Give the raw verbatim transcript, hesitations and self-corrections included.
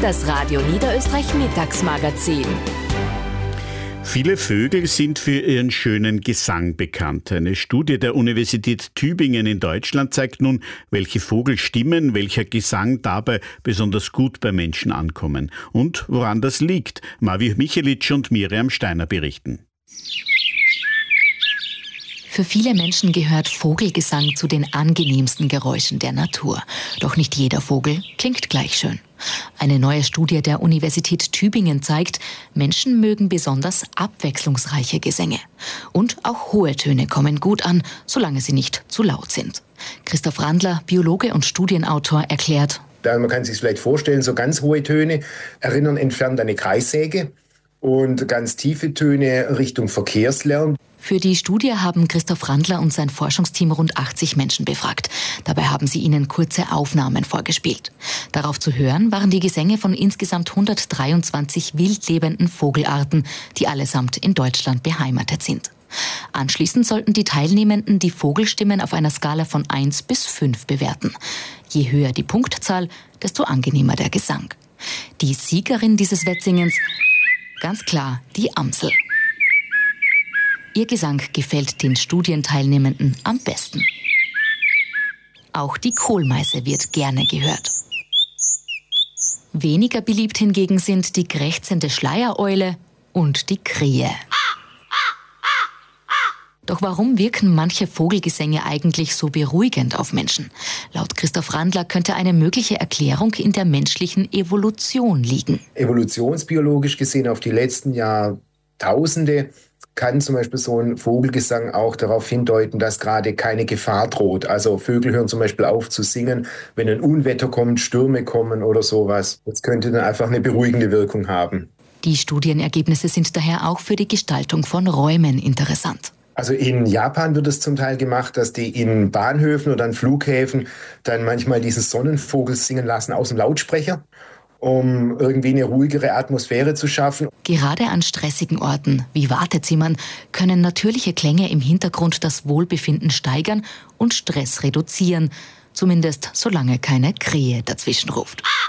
Das Radio Niederösterreich Mittagsmagazin. Viele Vögel sind für ihren schönen Gesang bekannt. Eine Studie der Universität Tübingen in Deutschland zeigt nun, welche Vogelstimmen, welcher Gesang dabei besonders gut bei Menschen ankommen. Und woran das liegt. Mavi Michelitsch und Miriam Steiner berichten. Für viele Menschen gehört Vogelgesang zu den angenehmsten Geräuschen der Natur. Doch nicht jeder Vogel klingt gleich schön. Eine neue Studie der Universität Tübingen zeigt, Menschen mögen besonders abwechslungsreiche Gesänge. Und auch hohe Töne kommen gut an, solange sie nicht zu laut sind. Christoph Randler, Biologe und Studienautor, erklärt: Man kann sich vielleicht vorstellen, so ganz hohe Töne erinnern entfernt an eine Kreissäge und ganz tiefe Töne Richtung Verkehrslärm. Für die Studie haben Christoph Randler und sein Forschungsteam rund achtzig Menschen befragt. Dabei haben sie ihnen kurze Aufnahmen vorgespielt. Darauf zu hören waren die Gesänge von insgesamt hundertdreiundzwanzig wildlebenden Vogelarten, die allesamt in Deutschland beheimatet sind. Anschließend sollten die Teilnehmenden die Vogelstimmen auf einer Skala von eins bis fünf bewerten. Je höher die Punktzahl, desto angenehmer der Gesang. Die Siegerin dieses Wettsingens, ganz klar die Amsel. Ihr Gesang gefällt den Studienteilnehmenden am besten. Auch die Kohlmeise wird gerne gehört. Weniger beliebt hingegen sind die krächzende Schleiereule und die Krähe. Doch warum wirken manche Vogelgesänge eigentlich so beruhigend auf Menschen? Laut Christoph Randler könnte eine mögliche Erklärung in der menschlichen Evolution liegen. Evolutionsbiologisch gesehen auf die letzten Jahrtausende kann zum Beispiel so ein Vogelgesang auch darauf hindeuten, dass gerade keine Gefahr droht. Also Vögel hören zum Beispiel auf zu singen, wenn ein Unwetter kommt, Stürme kommen oder sowas. Das könnte dann einfach eine beruhigende Wirkung haben. Die Studienergebnisse sind daher auch für die Gestaltung von Räumen interessant. Also in Japan wird es zum Teil gemacht, dass die in Bahnhöfen oder an Flughäfen dann manchmal diesen Sonnenvogel singen lassen aus dem Lautsprecher, um irgendwie eine ruhigere Atmosphäre zu schaffen. Gerade an stressigen Orten wie Wartezimmern können natürliche Klänge im Hintergrund das Wohlbefinden steigern und Stress reduzieren. Zumindest solange keine Krähe dazwischen ruft.